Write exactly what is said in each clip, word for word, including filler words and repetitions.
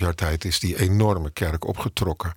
der tijd is die enorme kerk opgetrokken.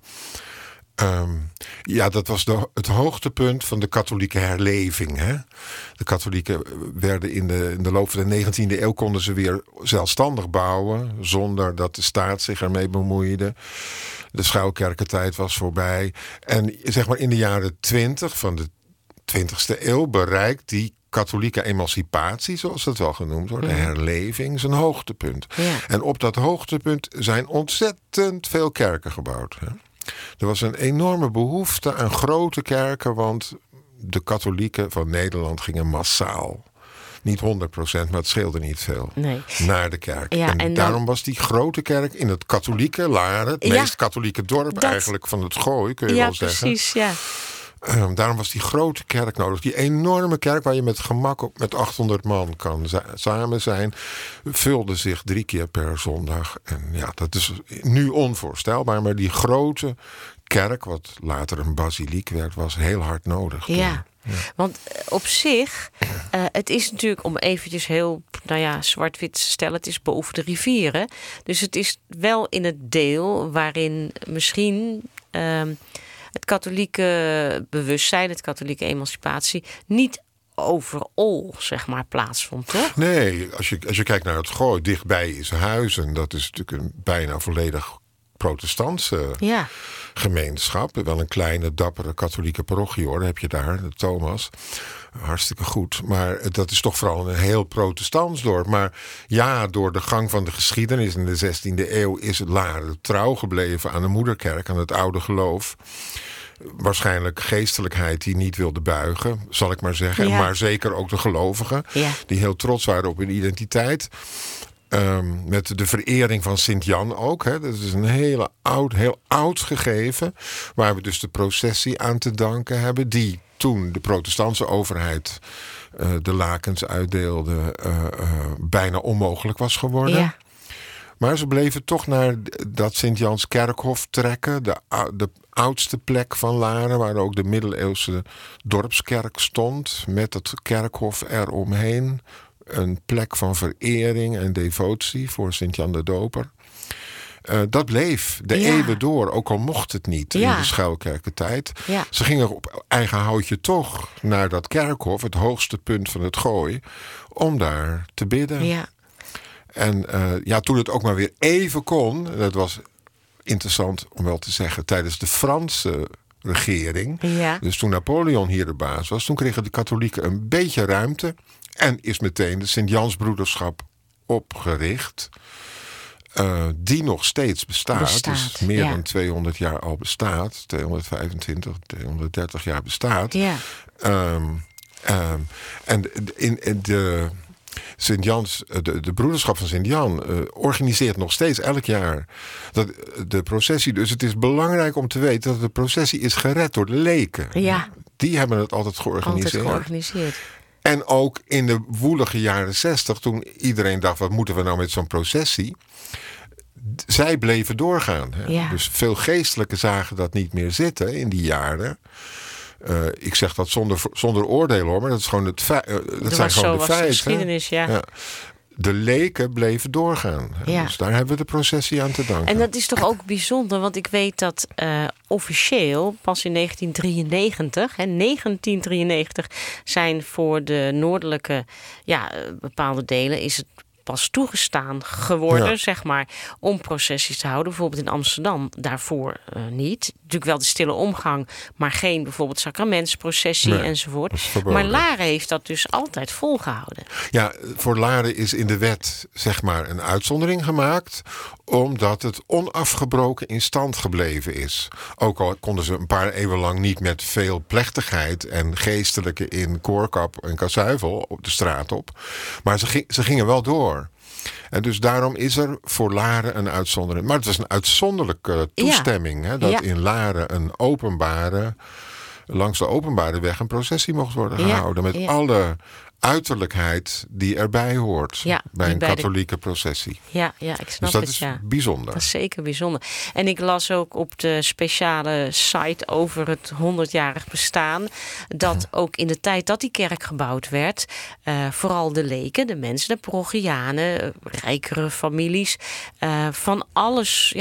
Um, ja, dat was de, het hoogtepunt van de katholieke herleving. Hè? De katholieken werden in de, in de loop van de negentiende eeuw... konden ze weer zelfstandig bouwen, zonder dat de staat zich ermee bemoeide. De schuilkerkentijd was voorbij. En zeg maar in de jaren twintig van de twintigste eeuw bereikt die katholieke emancipatie, zoals dat wel genoemd wordt, de herleving, zijn hoogtepunt. Ja. En op dat hoogtepunt zijn ontzettend veel kerken gebouwd. Hè? Er was een enorme behoefte aan grote kerken, want de katholieken van Nederland gingen massaal. Niet honderd procent, maar het scheelde niet veel. Nee. Naar de kerk. Ja, en en dan... daarom was die grote kerk in het katholieke Laren, het ja, meest katholieke dorp dat... eigenlijk van het Gooi, kun je ja, wel zeggen. Precies, ja, Um, daarom was die grote kerk nodig. Die enorme kerk waar je met gemak op met achthonderd man kan za- samen zijn, vulde zich drie keer per zondag. En ja, dat is nu onvoorstelbaar. Maar die grote kerk, wat later een basiliek werd, was heel hard nodig. ja. Ja. Want op zich, uh, het is natuurlijk om eventjes heel, nou ja, zwart-wit te stellen, het is boven de rivieren. Dus het is wel in het deel waarin misschien Uh, het katholieke bewustzijn, het katholieke emancipatie, niet overal, zeg maar, plaatsvond, toch? Nee, als je, als je kijkt naar het Gooi, dichtbij is Huizen. Dat is natuurlijk een bijna volledig protestantse ja. gemeenschap. Wel een kleine, dappere katholieke parochie, hoor. Dan heb je daar, de Thomas. Hartstikke goed. Maar dat is toch vooral een heel protestants dorp. Maar ja, door de gang van de geschiedenis in de zestiende eeuw is het Laren trouw gebleven aan de moederkerk, aan het oude geloof. Waarschijnlijk geestelijkheid die niet wilde buigen, zal ik maar zeggen. Ja. Maar zeker ook de gelovigen, ja. die heel trots waren op hun identiteit. Um, met de verering van Sint-Jan ook. Hè. Dat is een hele oud, heel oud gegeven, waar we dus de processie aan te danken hebben, die toen de protestantse overheid uh, de lakens uitdeelde, uh, uh, bijna onmogelijk was geworden. Ja. Maar ze bleven toch naar dat Sint-Jans kerkhof trekken. De, de oudste plek van Laren, waar ook de middeleeuwse dorpskerk stond, met het kerkhof eromheen. Een plek van verering en devotie voor Sint-Jan de Doper. Uh, dat bleef de ja. eeuwen door, ook al mocht het niet ja. in de schuilkerkentijd. Ja. Ze gingen op eigen houtje toch naar dat kerkhof, het hoogste punt van het Gooi, om daar te bidden. Ja. En uh, ja, toen het ook maar weer even kon, dat was interessant om wel te zeggen, tijdens de Franse regering, ja. dus toen Napoleon hier de baas was, toen kregen de katholieken een beetje ruimte en is meteen de Sint-Jansbroederschap opgericht. Uh, die nog steeds bestaat, bestaat dus meer ja. dan tweehonderd jaar al bestaat, tweehonderdvijfentwintig, tweehonderddertig jaar bestaat. Ja. Um, um, en in, in de Sint-Jans, de, de broederschap van Sint-Jan uh, organiseert nog steeds elk jaar dat, de processie. Dus het is belangrijk om te weten dat de processie is gered door de leken. Ja. Die hebben het altijd georganiseerd. Altijd georganiseerd. En ook in de woelige jaren zestig, toen iedereen dacht, wat moeten we nou met zo'n processie? Zij bleven doorgaan. Hè? Ja. Dus veel geestelijken zagen dat niet meer zitten in die jaren. Uh, ik zeg dat zonder, zonder oordeel, hoor, maar dat is gewoon het feit. Uh, dat dat zijn was gewoon zo de was feiten. de geschiedenis, ja. ja. De leken bleven doorgaan. Ja. Dus daar hebben we de processie aan te danken. En dat is toch ook bijzonder, want ik weet dat uh, officieel pas in negentien drieënnegentig, hè, negentien drieënnegentig zijn voor de noordelijke ja, bepaalde delen is het pas toegestaan geworden, ja. zeg maar, om processies te houden. Bijvoorbeeld in Amsterdam, daarvoor uh, niet. Natuurlijk wel de stille omgang, maar geen bijvoorbeeld sacramentsprocessie nee, enzovoort. Maar Laren heeft dat dus altijd volgehouden. Ja, voor Laren is in de wet, zeg maar, een uitzondering gemaakt, omdat het onafgebroken in stand gebleven is. Ook al konden ze een paar eeuwen lang niet met veel plechtigheid en geestelijke in koorkap en kasuivel op de straat op. Maar ze, ging, ze gingen wel door. En dus daarom is er voor Laren een uitzondering. Maar het was een uitzonderlijke toestemming. Ja. Hè, dat ja. in Laren een openbare, langs de openbare weg een processie mocht worden gehouden. Ja. Met ja. alle uiterlijkheid die erbij hoort ja, bij een bij katholieke de... processie. Ja, ja, ik snap dus dat het, is ja. bijzonder. Dat is zeker bijzonder. En ik las ook op de speciale site over het honderdjarig bestaan dat ook in de tijd dat die kerk gebouwd werd, uh, vooral de leken, de mensen, de parochianen, rijkere families, uh, van alles